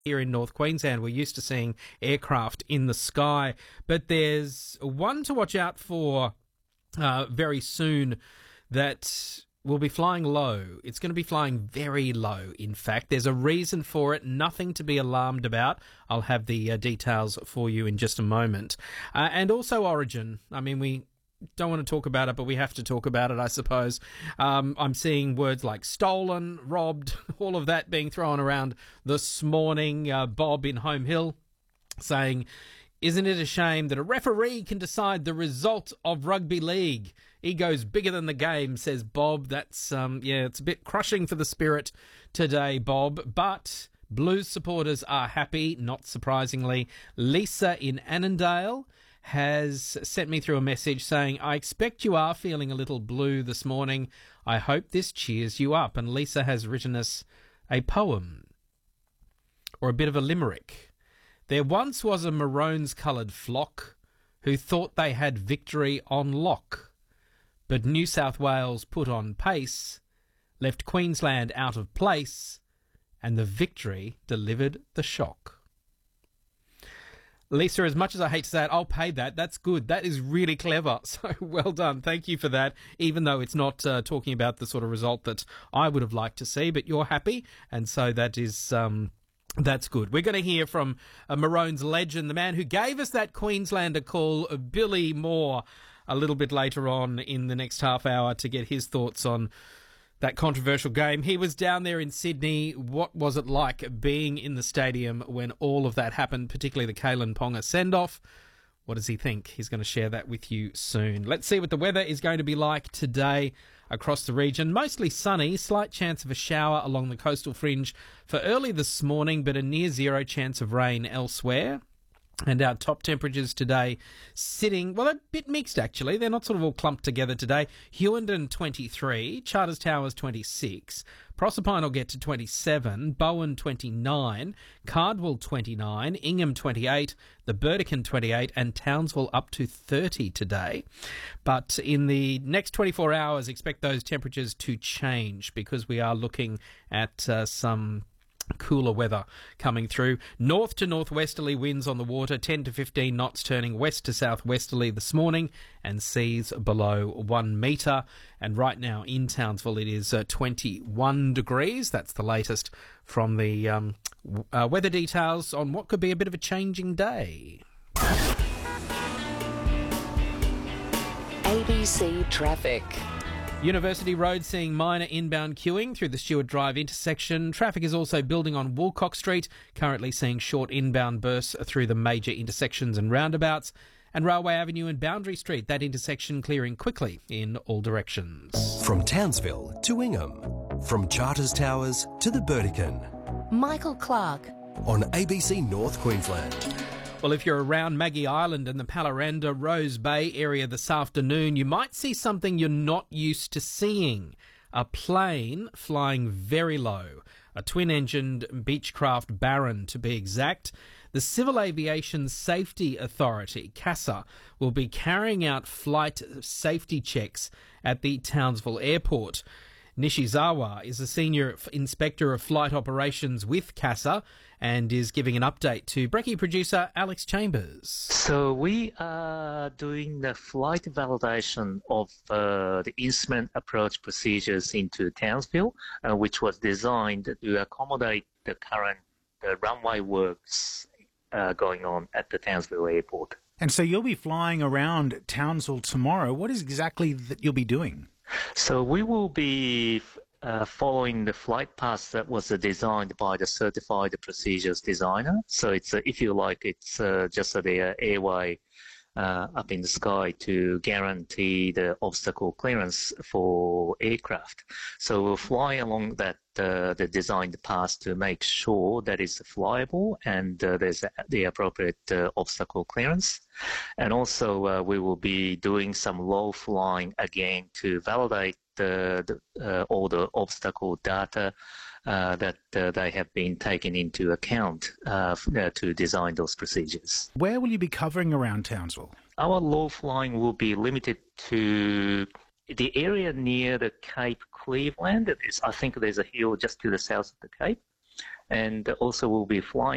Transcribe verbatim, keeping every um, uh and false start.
Here in North Queensland, we're used to seeing aircraft in the sky, but there's one to watch out for uh, very soon that will be flying low. It's going to be flying very low, in fact. There's a reason for it, nothing to be alarmed about. I'll have the uh, details for you in just a moment. Uh, and also Origin. I mean, we don't want to talk about it, but we have to talk about it, I suppose. Um, I'm seeing words like stolen, robbed, all of that being thrown around this morning. Uh, Bob in Home Hill saying, isn't it a shame that a referee can decide the result of rugby league? Ego's bigger than the game, says Bob. That's, um, yeah, it's a bit crushing for the spirit today, Bob. But Blues supporters are happy, not surprisingly. Lisa in Annandale has sent me through a message saying, I expect you are feeling a little blue this morning. I hope this cheers you up. And Lisa has written us a poem, or a bit of a limerick. There once was a maroons-coloured flock who thought they had victory on lock, but New South Wales put on pace, left Queensland out of place, and the victory delivered the shock. Lisa, as much as I hate to say it, I'll pay that. That's good. That is really clever. So well done. Thank you for that, even though it's not uh, talking about the sort of result that I would have liked to see, but you're happy, and so that is... Um, That's good. We're going to hear from a Maroons legend, the man who gave us that Queenslander call, Billy Moore, a little bit later on in the next half hour to get his thoughts on that controversial game. He was down there in Sydney. What was it like being in the stadium when all of that happened, particularly the Kalen Ponga send-off? What does he think? He's going to share that with you soon. Let's see what the weather is going to be like today across the region. Mostly sunny, slight chance of a shower along the coastal fringe for early this morning, but a near zero chance of rain elsewhere. And our top temperatures today sitting, well, a bit mixed actually. They're not sort of all clumped together today. Hewenden twenty-three, Charters Towers twenty-six, Proserpine will get to twenty-seven, Bowen twenty-nine, Cardwell twenty-nine, Ingham twenty-eight, the Burdekin twenty-eight, and Townsville up to thirty today. But in the next twenty-four hours, expect those temperatures to change because we are looking at uh, some cooler weather coming through. North to northwesterly winds on the water, ten to fifteen knots, turning west to southwesterly this morning, and seas below one metre. And right now in Townsville it is uh, twenty-one degrees. That's the latest from the um, uh, weather details on what could be a bit of a changing day. A B C Traffic. University Road seeing minor inbound queuing through the Stewart Drive intersection. Traffic is also building on Woolcock Street, currently seeing short inbound bursts through the major intersections and roundabouts. And Railway Avenue and Boundary Street, that intersection clearing quickly in all directions. From Townsville to Ingham, from Charters Towers to the Burdekin. Michael Clark. On A B C North Queensland. Well, if you're around Maggie Island and the Palaranda Rose Bay area this afternoon, you might see something you're not used to seeing. A plane flying very low. A twin-engined Beechcraft Baron, to be exact. The Civil Aviation Safety Authority, CASA, will be carrying out flight safety checks at the Townsville Airport. Nishizawa is a senior inspector of flight operations with CASA and is giving an update to Brekkie producer Alex Chambers. So we are doing the flight validation of uh, the instrument approach procedures into Townsville, uh, which was designed to accommodate the current uh, runway works uh, going on at the Townsville Airport. And so you'll be flying around Townsville tomorrow. What is exactly that you'll be doing? So we will be uh, following the flight path that was uh, designed by the certified procedures designer. So it's, uh, if you like, it's uh, just uh, the uh, airway uh, up in the sky to guarantee the obstacle clearance for aircraft. So we'll fly along that uh, the designed path to make sure that it's flyable and uh, there's the appropriate uh, obstacle clearance. And also uh, we will be doing some low flying again to validate uh, the, uh, all the obstacle data uh, that uh, they have been taken into account uh, uh, to design those procedures. Where will you be covering around Townsville? Our low flying will be limited to the area near the Cape Cleveland. Is, I think there's a hill just to the south of the Cape. And also we'll be flying